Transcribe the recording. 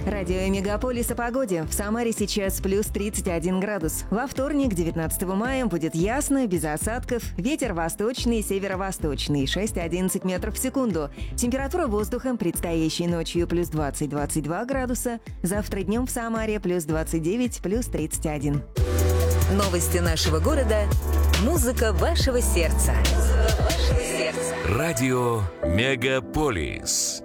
Радио Мегаполис о погоде. В Самаре сейчас плюс 31 градус. Во вторник, 19 мая, будет ясно, без осадков. Ветер восточный, северо-восточный, 6-11 метров в секунду. Температура воздуха предстоящей ночью плюс 20-22 градуса. Завтра днем в Самаре плюс 29, плюс 31. Новости нашего города. Музыка вашего сердца. Радио Мегаполис.